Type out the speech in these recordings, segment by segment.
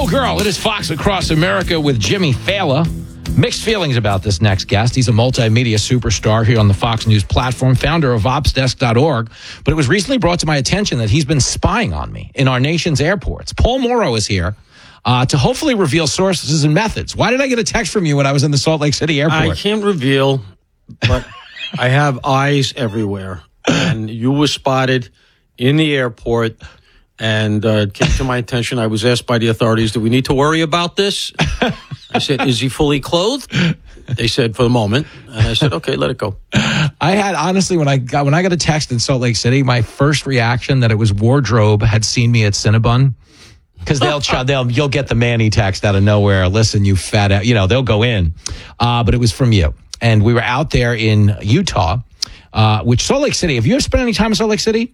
Girl. It is Fox Across America with Jimmy Fallon. Mixed feelings about this next guest. He's a multimedia superstar here on the Fox News platform, founder of opsdesk.org. But it was recently brought to my attention that he's been spying on me in our nation's airports. Paul Mauro is here to hopefully reveal sources and methods. Why did I get a text from you when I was in the Salt Lake City airport? I can't reveal, but I have eyes everywhere. And you were spotted in the airport. And it came to my attention. I was asked by the authorities, do we need to worry about this? I said, is he fully clothed? They said, for the moment. And I said, okay, let it go. I had, honestly, when I got a text in Salt Lake City, my first reaction that it was Wardrobe had seen me at Cinnabon. Because you'll get the Manny text out of nowhere. Listen, you fat out. They'll go in. But it was from you. And we were out there in Utah, which Salt Lake City. Have you ever spent any time in Salt Lake City?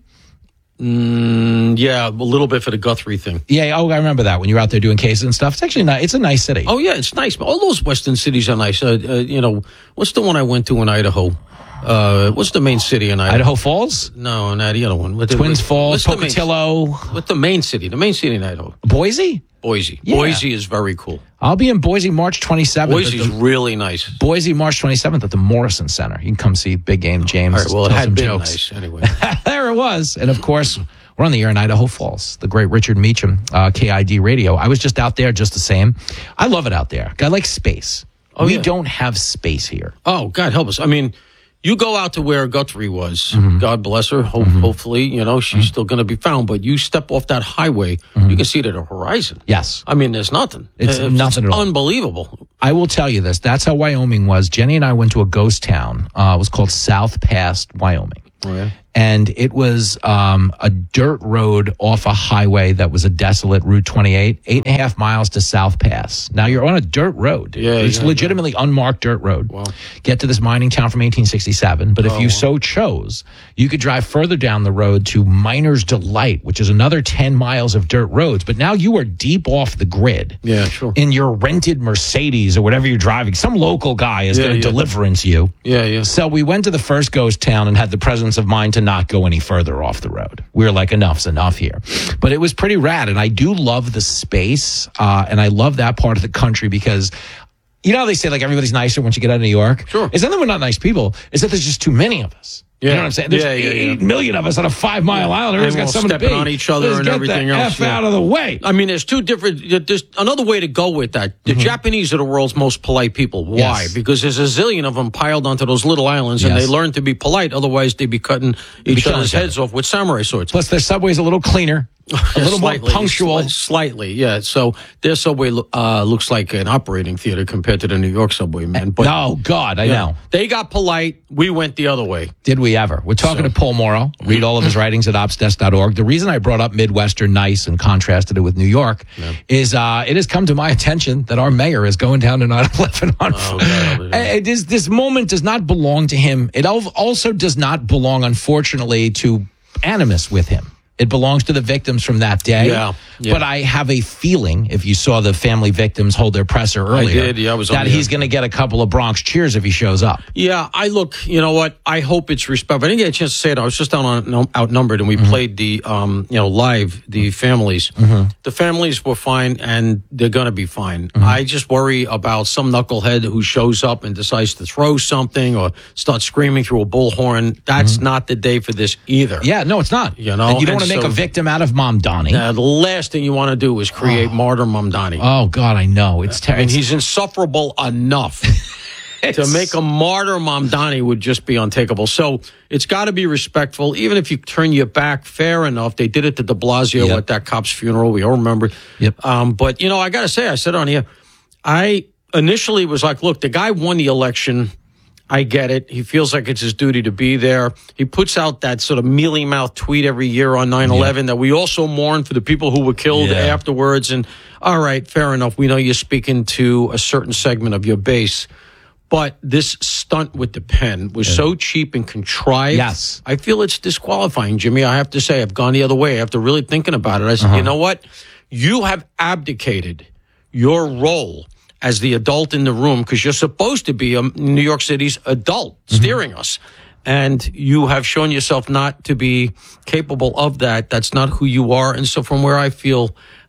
Yeah, a little bit for the Guthrie thing. Yeah, I remember that when you were out there doing cases and stuff. It's actually nice. It's a nice city. Oh, yeah, it's nice. All those western cities are nice. What's the one I went to in Idaho? What's the main city in Idaho? Idaho Falls? No, not the other one. Twins Falls, Pocatello. What's the main city? The main city in Idaho? Boise? Boise. Yeah. Boise is very cool. I'll be in Boise March 27th. Boise's really nice. Boise March 27th at the Morrison Center. You can come see Big Game James. All right, well, it had been jokes. Nice anyway. There it was. And, of course, we're on the air in Idaho Falls. The great Richard Meacham, KID Radio. I was just out there just the same. I love it out there. I like space. We don't have space here. Oh, God help us. I mean, you go out to where Guthrie was. God bless her. Hopefully, she's still going to be found. But you step off that highway, you can see it at the horizon. Yes. I mean, there's nothing. It's nothing at all. Unbelievable. I will tell you this. That's how Wyoming was. Jenny and I went to a ghost town. It was called South Pass, Wyoming. Oh, yeah. And it was a dirt road off a highway that was a desolate Route 28, 8.5 miles to South Pass. Now, you're on a dirt road. Yeah, it's legitimately unmarked dirt road. Wow. Get to this mining town from 1867. But if you so chose, you could drive further down the road to Miner's Delight, which is another 10 miles of dirt roads. But now you are deep off the grid. Yeah, sure. In your rented Mercedes or whatever you're driving. Some local guy is going to deliverance you. Yeah. So we went to the first ghost town and had the presence of mind to not go any further off the road. We were like, enough's enough here. But it was pretty rad, and I do love the space, and I love that part of the country because, how they say, like, everybody's nicer once you get out of New York? Sure. It's not that we're not nice people. It's that there's just too many of us. Yeah. You know what I'm saying? There's 8 million of us on a 5 mile island. Everyone's got something to be. On each other and everything else. Get the F out of the way. I mean, there's another way to go with that. The Japanese are the world's most polite people. Why? Yes. Because there's a zillion of them piled onto those little islands, and they learn to be polite. Otherwise, they'd be cutting each other's heads off with samurai swords. Plus, their subway's a little cleaner. A little more punctual. Slightly, yeah. So their subway looks like an operating theater compared to the New York subway, man. But, no, God, I know. They got polite. We went the other way. Did we ever? We're talking to Paul Mauro. Read all of his writings at opsdesk.org. The reason I brought up Midwestern nice and contrasted it with New York is it has come to my attention that our mayor is going down to 9/11 on foot. This moment does not belong to him. It also does not belong, unfortunately, to animus with him. It belongs to the victims from that day. Yeah. But I have a feeling, if you saw the family victims hold their presser earlier, I did. Yeah, I was that he's going to get a couple of Bronx cheers if he shows up. Yeah, you know what? I hope it's respect. I didn't get a chance to say it. I was just outnumbered, and we played the, live, the families. The families were fine, and they're going to be fine. I just worry about some knucklehead who shows up and decides to throw something or start screaming through a bullhorn. That's not the day for this either. Yeah, no, it's not. You know? And you don't want to make a victim out of Mamdani. The last thing you want to do is create martyr Mamdani. Oh, God, I know. It's terrible. And he's insufferable enough. To make a martyr Mamdani would just be untakeable. So it's got to be respectful. Even if you turn your back, fair enough. They did it to de Blasio at that cop's funeral. We all remember. Yep. But, I got to say, I said on here, I initially was like, look, the guy won the election. I get it. He feels like it's his duty to be there. He puts out that sort of mealy-mouthed tweet every year on 9/11 that we also mourn for the people who were killed afterwards. And, all right, fair enough. We know you're speaking to a certain segment of your base. But this stunt with the pen was so cheap and contrived. Yes. I feel it's disqualifying, Jimmy. I have to say, I've gone the other way. After really thinking about it, I said, you know what? You have abdicated your role as the adult in the room, because you're supposed to be New York City's adult steering us. And you have shown yourself not to be capable of that. That's not who you are. And so from where I feel,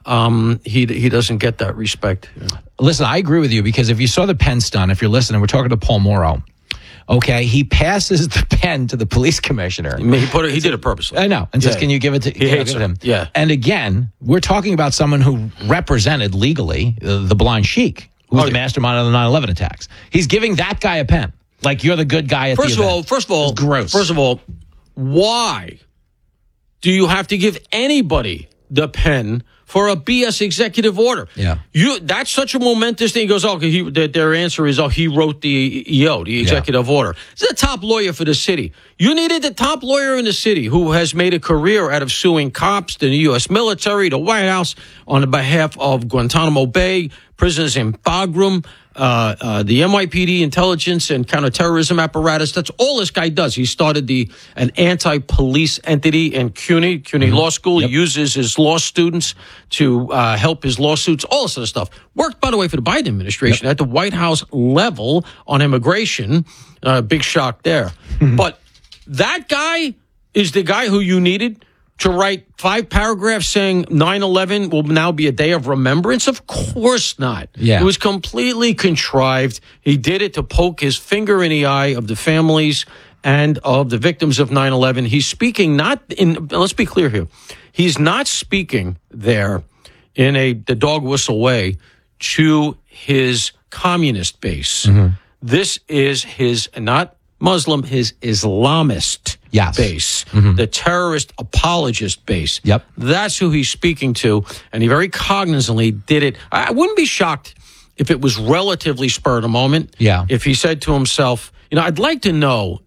he doesn't get that respect. Yeah. Listen, I agree with you because if you saw the pen stunt, if you're listening, we're talking to Paul Morrow. Okay, he passes the pen to the police commissioner. I mean, he did it purposely. I know. And says, can you give it to, him? Yeah. And again, we're talking about someone who represented legally the blind sheik, who was the mastermind of the 9/11 attacks. He's giving that guy a pen. Like, you're the good guy at the event. First of all, gross. First of all, why do you have to give anybody the pen for a BS executive order? Yeah. That's such a momentous thing. He goes, their answer is, he wrote the EO, the executive order. He's the top lawyer for the city. You needed the top lawyer in the city who has made a career out of suing cops, the U.S. military, the White House, on behalf of Guantanamo Bay, prisoners in Bagram, the NYPD intelligence and counterterrorism apparatus. That's all this guy does. He started an anti-police entity in CUNY Law School. He uses his law students to help his lawsuits, all this sort of stuff. Worked, by the way, for the Biden administration at the White House level on immigration. Big shock there. But that guy is the guy who you needed to write 5 paragraphs saying 9/11 will now be a day of remembrance? Of course not. Yeah. It was completely contrived. He did it to poke his finger in the eye of the families and of the victims of 9/11. He's speaking let's be clear here. He's not speaking there in the dog whistle way to his communist base. This is his, not Muslim, his Islamist base, the terrorist apologist base. Yep. That's who he's speaking to, and he very cognizantly did it. I wouldn't be shocked if it was relatively spur of the moment. Yeah. If he said to himself, I'd like to know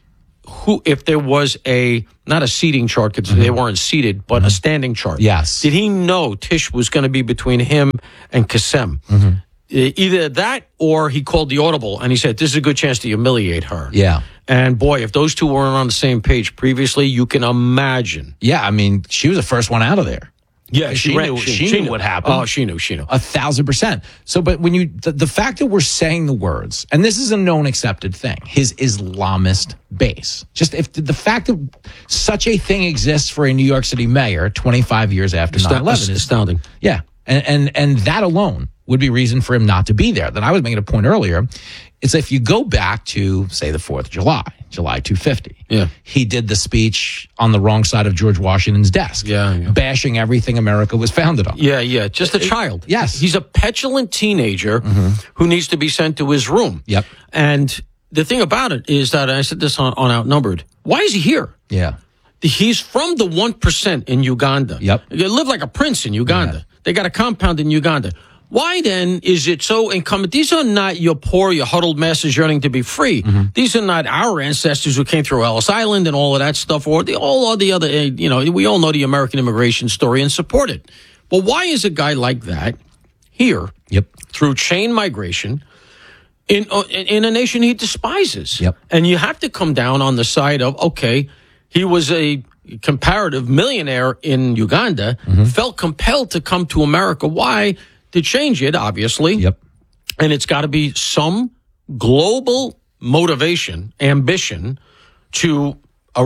if there was not a seating chart, because they weren't seated, but a standing chart. Yes. Did he know Tish was going to be between him and Qasem? Either that or he called the audible and he said, this is a good chance to humiliate her. Yeah. And boy, if those two weren't on the same page previously, you can imagine. Yeah, I mean, she was the first one out of there. Yeah, She knew what happened. Oh, she knew. 1,000%. So, but when the fact that we're saying the words, and this is a known accepted thing, his Islamist base, just if the fact that such a thing exists for a New York City mayor 25 years after 9/11 is astounding. Yeah. And that alone would be reason for him not to be there. Then I was making a point earlier. It's if you go back to, say, the 4th of July 250. Yeah. He did the speech on the wrong side of George Washington's desk. Yeah. Bashing everything America was founded on. Yeah. Just a child. Yes. He's a petulant teenager who needs to be sent to his room. Yep. And the thing about it is that, and I said this on Outnumbered, why is he here? Yeah. He's from the 1% in Uganda. Yep. They live like a prince in Uganda. Yeah. They got a compound in Uganda. Why then is it so incumbent? These are not your poor, your huddled masses yearning to be free. These are not our ancestors who came through Ellis Island and all of that stuff, or all the other, we all know the American immigration story and support it. But why is a guy like that here through chain migration in a nation he despises? Yep. And you have to come down on the side of, okay, he was a comparative millionaire in Uganda, felt compelled to come to America. Why? To change it, obviously. Yep. And it's got to be some global motivation, ambition to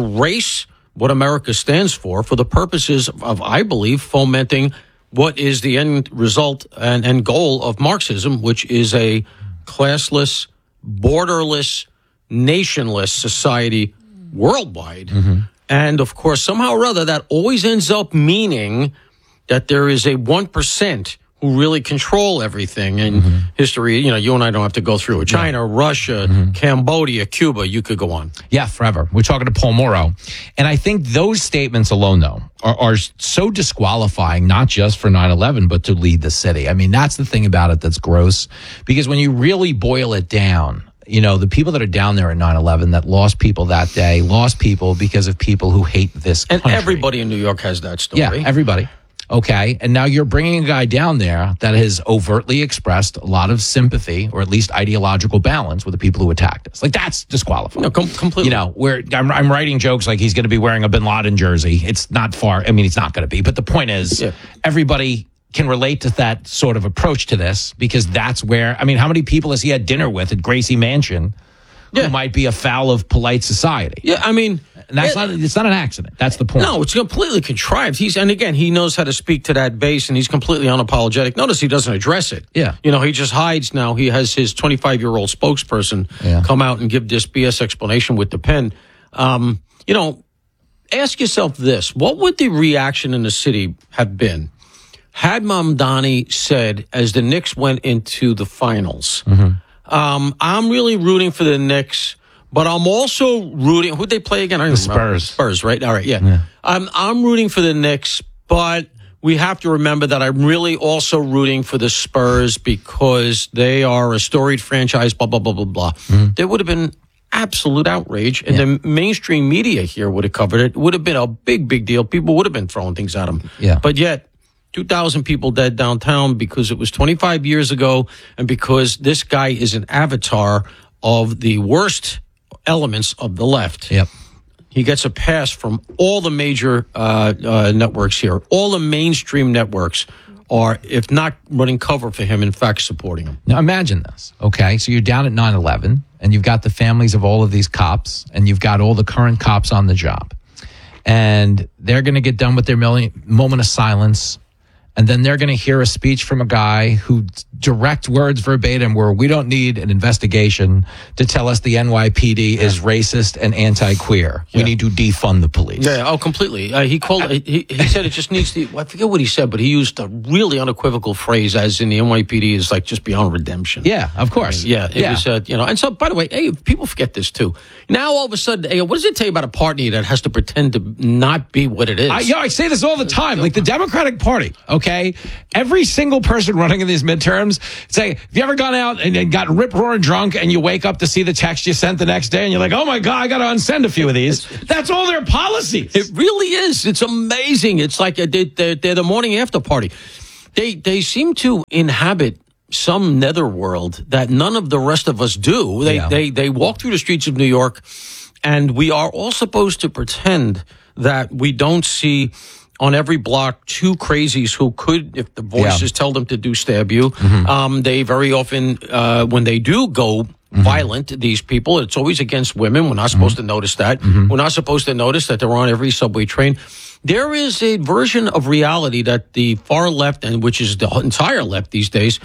erase what America stands for the purposes of, I believe, fomenting what is the end result and goal of Marxism, which is a classless, borderless, nationless society worldwide. And, of course, somehow or other, that always ends up meaning that there is a 1% who really control everything in history. You and I don't have to go through it. China, Russia, Cambodia, Cuba, you could go on. Yeah, forever. We're talking to Paul Morrow. And I think those statements alone, though, are so disqualifying, not just for 9/11, but to lead the city. I mean, that's the thing about it that's gross. Because when you really boil it down, the people that are down there at 9/11 that lost people that day, lost people because of people who hate this country. And everybody in New York has that story. Yeah, everybody. Okay. And now you're bringing a guy down there that has overtly expressed a lot of sympathy or at least ideological balance with the people who attacked us. Like, that's disqualifying. No, completely. Where I'm writing jokes like he's going to be wearing a Bin Laden jersey. It's not far. I mean, it's not going to be. But the point is, everybody can relate to that sort of approach to this because that's where, I mean, how many people has he had dinner with at Gracie Mansion who might be afoul of polite society. Yeah, I mean, and it's not an accident. That's the point. No, it's completely contrived. And again, he knows how to speak to that base, and he's completely unapologetic. Notice he doesn't address it. Yeah. He just hides now. He has his 25-year-old spokesperson come out and give this BS explanation with the pen. Ask yourself this. What would the reaction in the city have been had Mamdani said, as the Knicks went into the finals, I'm really rooting for the Knicks, but I'm also rooting. Who'd they play again? The Spurs. Spurs, right? All right, yeah. I'm rooting for the Knicks, but we have to remember that I'm really also rooting for the Spurs because they are a storied franchise, blah, blah, blah, blah, blah. There would have been absolute outrage, and the mainstream media here would have covered it. It would have been a big, big deal. People would have been throwing things at him. Yeah. But yet, 2,000 people dead downtown because it was 25 years ago and because this guy is an avatar of the worst elements of the left. Yep. He gets a pass from all the major networks here. All the mainstream networks are, if not running cover for him, in fact, supporting him. Now imagine this, okay? So you're down at 9/11, and you've got the families of all of these cops, and you've got all the current cops on the job. And they're going to get done with their moment of silence, and then they're going to hear a speech from a guy who direct words verbatim were, we don't need an investigation to tell us the NYPD is racist and anti-queer. We need to defund the police. Yeah, oh, completely. He called. He said it just needs to. I forget what he said, but he used a really unequivocal phrase, as in the NYPD is like just beyond redemption. Yeah, of course. It was. And so, by the way, hey, people forget this too. Now all of a sudden, hey, what does it tell you about a party that has to pretend to not be what it is? I say this all the time. Like the Democratic Party, okay? Every single person running in these midterms say, have you ever gone out and got rip-roaring drunk and you wake up to see the text you sent the next day and you're like, oh my God, I got to unsend a few of these. That's all their policies. It really is. It's amazing. It's like they're the morning after party. They seem to inhabit some netherworld that none of the rest of us do. They walk through the streets of New York, and we are all supposed to pretend that we don't see on every block two crazies who could, if the voices tell them to do, stab you. They very often, when they do go violent, these people, it's always against women. We're not supposed to notice that. We're not supposed to notice that they're on every subway train. There is a version of reality that the far left, and which is the entire left these days,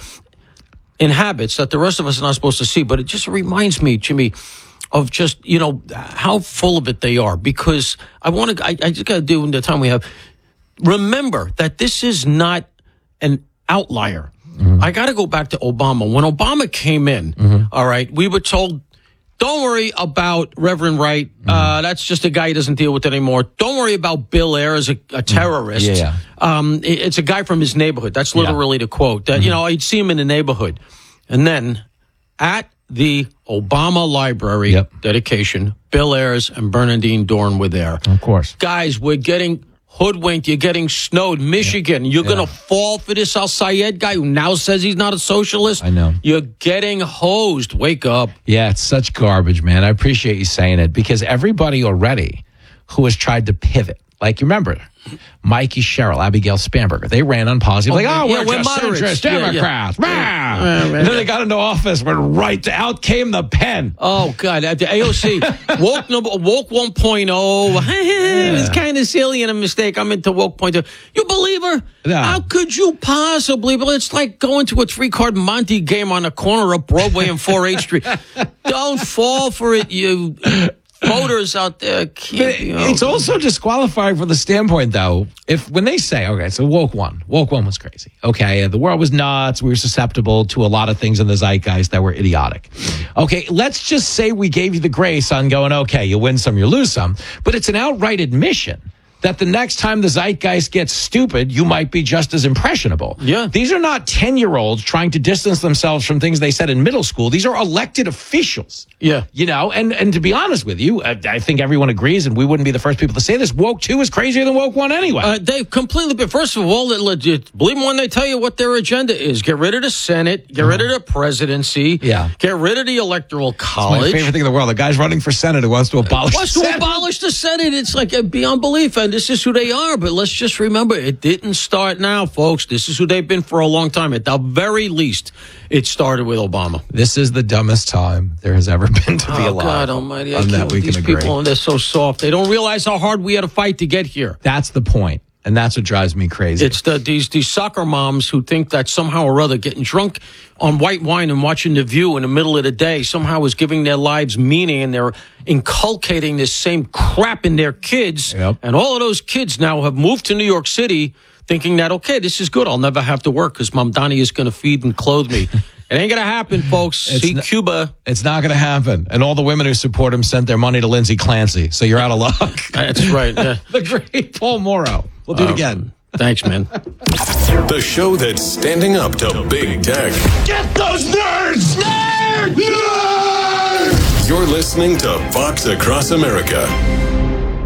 inhabits that the rest of us are not supposed to see. But it just reminds me, Jimmy, of just, how full of it they are. Because I just got to do in the time we have. Remember that this is not an outlier. I got to go back to Obama. When Obama came in, all right, we were told, don't worry about Reverend Wright. That's just a guy who doesn't deal with it anymore. Don't worry about Bill Ayers as a terrorist. It's a guy from his neighborhood. That's literally the quote. That I'd see him in the neighborhood. And then at the Obama Library dedication, Bill Ayers and Bernardine Dorn were there. Of course. Guys, we're getting hoodwinked. You're getting snowed. Michigan, you're going to fall for this Al Sayed guy who now says he's not a socialist. I know. You're getting hosed. Wake up. Yeah, it's such garbage, man. I appreciate you saying it because everybody already who has tried to pivot, like you remember, Mikey Sherrill, Abigail Spanberger, they ran on policy we're just moderates. centrist Democrats. And then they got into office, went right out came the pen. Oh, God. At the AOC, woke 1.0. It's kind of silly and a mistake. I'm into woke 0.2. You believe her? Yeah. How could you possibly? But it's like going to a 3-card Monte game on the corner of Broadway and 4H Street. Don't fall for it, you voters out there. It's also disqualifying from the standpoint, though, when they say, okay, so woke one was crazy. Okay, the world was nuts. We were susceptible to a lot of things in the zeitgeist that were idiotic. Okay, let's just say we gave you the grace on going, okay, you win some, you lose some. But it's an outright admission that the next time the zeitgeist gets stupid, you might be just as impressionable. Yeah. These are not 10-year-olds trying to distance themselves from things they said in middle school. These are elected officials. Yeah. And to be honest with you, I think everyone agrees, and we wouldn't be the first people to say this, woke 2 is crazier than woke 1 anyway. They completely, but first of all, believe them when they tell you what their agenda is. Get rid of the Senate, get rid of the presidency, get rid of the Electoral College. It's my favorite thing in the world. The guy's running for Senate who wants to abolish the Senate. Abolish the Senate. It's like beyond belief. And this is who they are. But let's just remember, it didn't start now, folks. This is who they've been for a long time. At the very least, it started with Obama. This is the dumbest time there has ever been to be alive. God almighty. On that, we these can agree. people, they're so soft. They don't realize how hard we had to fight to get here. That's the point. And that's what drives me crazy. It's these soccer moms who think that somehow or other getting drunk on white wine and watching The View in the middle of the day somehow is giving their lives meaning, and they're inculcating this same crap in their kids. Yep. And all of those kids now have moved to New York City thinking that, okay, this is good. I'll never have to work because Mom Donnie is going to feed and clothe me. It ain't going to happen, folks. See Cuba. It's not going to happen. And all the women who support him sent their money to Lindsay Clancy. So you're out of luck. That's right. Yeah. The great Paul Mauro. We'll do it again. Thanks, man. The show that's standing up to big tech. Get those nerds! Nerds! Nerds! You're listening to Fox Across America.